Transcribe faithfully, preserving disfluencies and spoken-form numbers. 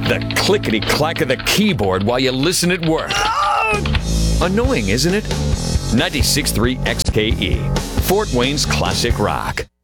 The clickety-clack of the keyboard while you listen at work. Annoying, isn't it? ninety-six point three X K E, Fort Wayne's classic rock.